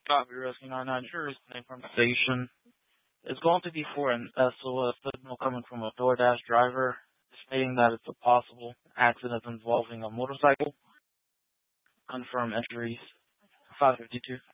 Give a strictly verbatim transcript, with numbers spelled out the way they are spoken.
Copy Rescue nine nine. Your information is going to be for an S O S signal coming from a DoorDash driver stating that it's a possible accident involving a motorcycle. Confirm entries five fifty-two.